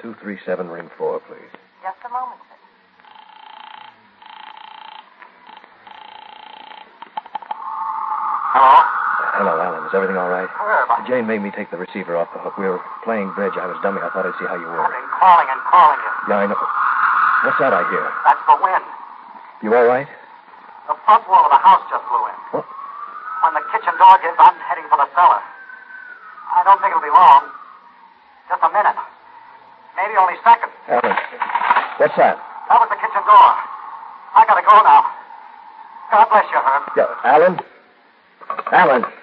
237, ring 4, please. Just a moment, sir. Hello? Hello, Alan. Is everything all right? Herb. Jane made me take the receiver off the hook. We were playing bridge. I was dummy. I thought I'd see how you were. I've been calling and calling you. Yeah, I know. What's that I hear? That's the wind. You all right? The front wall of the house just blew in. What? When the kitchen door gives, I'm heading for the cellar. I don't think it'll be long. Just a minute. Maybe only seconds. Alan, what's that? That was the kitchen door. I gotta go now. God bless you, Herb. Yeah, Alan? Alan.